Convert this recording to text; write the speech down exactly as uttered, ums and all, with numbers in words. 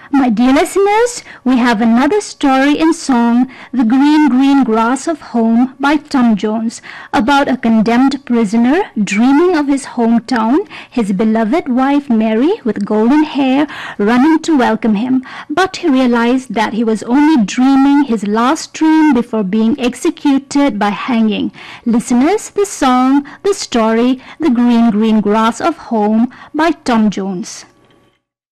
My dear listeners, we have another story in song, The Green Green Grass of Home by Tom Jones, about a condemned prisoner dreaming of his hometown, his beloved wife Mary with golden hair running to welcome him. But he realized that he was only dreaming his last dream before being executed by hanging. Listeners, the song, the story, The Green Green Grass of Home by Tom Jones.